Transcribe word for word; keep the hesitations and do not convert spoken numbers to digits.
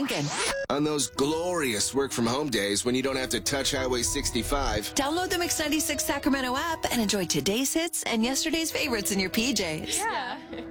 Lincoln. On those glorious work-from-home days when you don't have to touch Highway sixty-five. Download the Mix ninety-six Sacramento app and enjoy today's hits and yesterday's favorites in your P Js. Yeah.